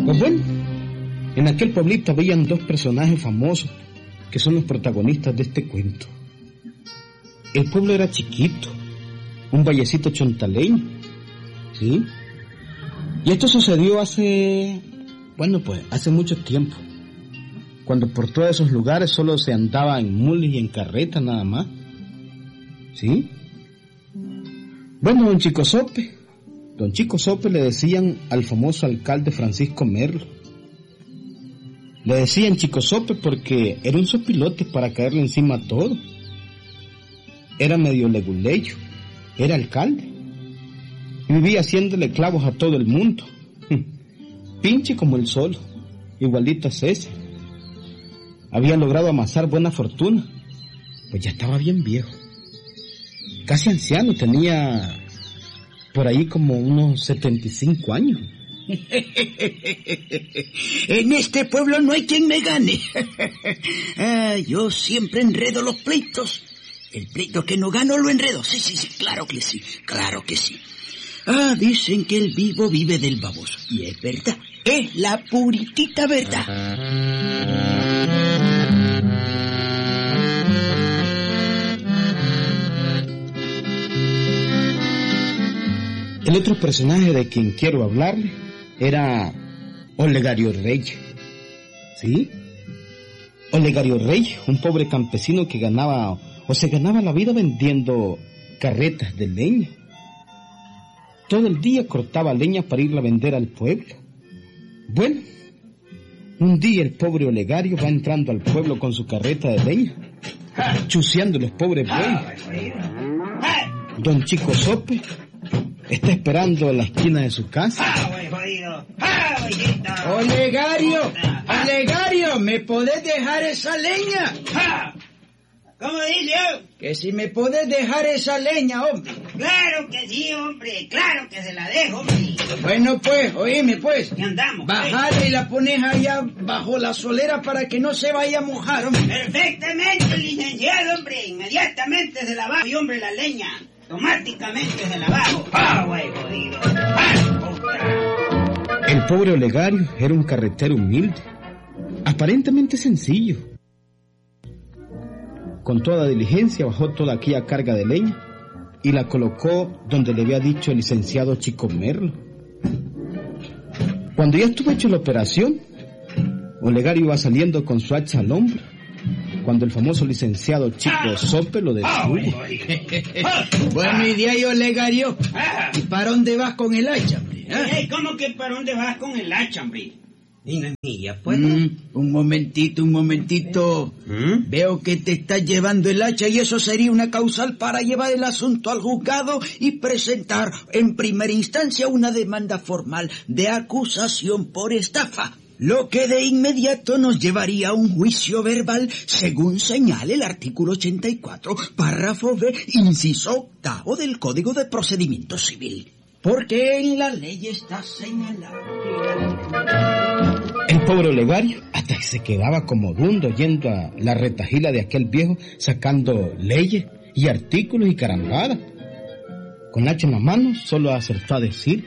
Pues bueno, en aquel pueblito habían dos personajes famosos que son los protagonistas de este cuento. El pueblo era chiquito, un vallecito chontaleño, ¿sí? Y esto sucedió hace mucho tiempo, cuando por todos esos lugares solo se andaba en mules y en carretas nada más, ¿sí? Bueno, don Chico Sope le decían al famoso alcalde Francisco Merlo. Le decían Chico Sope porque era un sopilote para caerle encima a todo. Era medio leguleyo, era alcalde, y vivía haciéndole clavos a todo el mundo. Pinche como el sol, igualito a César. Había logrado amasar buena fortuna, pues ya estaba bien viejo, casi anciano, tenía por ahí como unos 75 años. En este pueblo no hay quien me gane. Yo siempre enredo los pleitos. El pleito que no gano lo enredo. Sí, claro que sí. Dicen que el vivo vive del baboso. Y es verdad, es la puritita verdad. El otro personaje de quien quiero hablarle era Olegario Reyes, ¿sí? Olegario Reyes, un pobre campesino que se ganaba la vida vendiendo carretas de leña. Todo el día cortaba leña para irla a vender al pueblo. Bueno, un día el pobre Olegario va entrando al pueblo con su carreta de leña, chuceando los pobres bueyes. Don Chico Sope está esperando en la esquina de su casa. Olegario, ¿me podés dejar esa leña? ¿Cómo dice? Que si me podés dejar esa leña, hombre. Claro que sí, hombre, claro que se la dejo, hombre. Bueno, pues, oíme, pues. ¿Qué andamos? Bajale y la pones allá bajo la solera para que no se vaya a mojar, hombre. Perfectamente, licenciado, hombre. Inmediatamente se la bajo, y hombre, la leña. Automáticamente se la bajo. Güey, jodido! El pobre Olegario era un carretero humilde, aparentemente sencillo. Con toda diligencia bajó toda aquella carga de leña y la colocó donde le había dicho el licenciado Chico Merlo. Cuando ya estuvo hecha la operación, Olegario iba saliendo con su hacha al hombro, cuando el famoso licenciado Chico Sope lo detuvo. Bueno, y de ahí, Olegario, ¿y para dónde vas con el hacha, hombre? ¿Cómo que para dónde vas con el hacha, hombre? Dime, mía, pues. Un momentito. Veo que te estás llevando el hacha y eso sería una causal para llevar el asunto al juzgado y presentar en primera instancia una demanda formal de acusación por estafa. Lo que de inmediato nos llevaría a un juicio verbal según señala el artículo 84, párrafo B, inciso 8 del Código de Procedimiento Civil. Porque en la ley está señalado que... El pobre Olegario hasta que se quedaba como dundo oyendo a la retajila de aquel viejo sacando leyes y artículos y carambadas. Con hacha en la mano solo acertó a decir...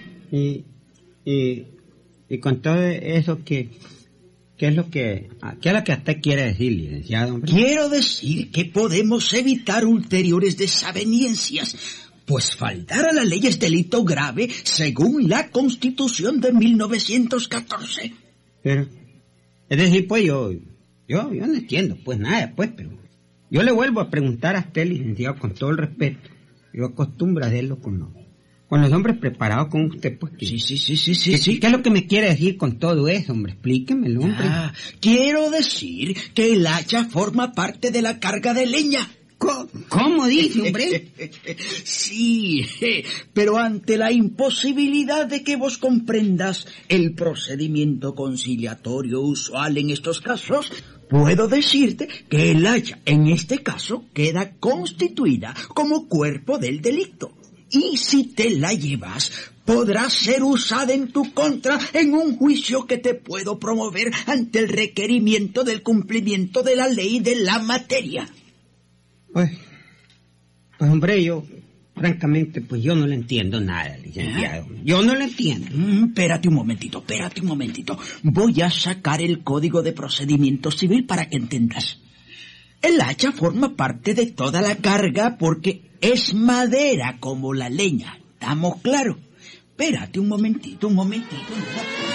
Y con todo eso, ¿qué es lo que usted quiere decir, licenciado, hombre? Quiero decir que podemos evitar ulteriores desavenencias, pues faltar a la ley es delito grave según la Constitución de 1914. Pero, es decir, pues yo no entiendo, pues nada, pues, pero yo le vuelvo a preguntar a usted, licenciado, con todo el respeto. Yo acostumbro a hacerlo con los hombres preparados con usted, pues. Sí. ¿Qué es lo que me quiere decir con todo eso, hombre? Explíquemelo, hombre. Quiero decir que el hacha forma parte de la carga de leña. ¿Cómo dice, hombre? Sí, pero ante la imposibilidad de que vos comprendas el procedimiento conciliatorio usual en estos casos, puedo decirte que el hacha, en este caso, queda constituida como cuerpo del delito. Y si te la llevas, podrá ser usada en tu contra en un juicio que te puedo promover ante el requerimiento del cumplimiento de la ley de la materia. Pues hombre, yo francamente, pues yo no le entiendo nada, licenciado. Yo no le entiendo. Espérate un momentito. Voy a sacar el Código de Procedimiento Civil para que entendas. El hacha forma parte de toda la carga porque es madera como la leña. ¿Estamos claros? Espérate un momentito.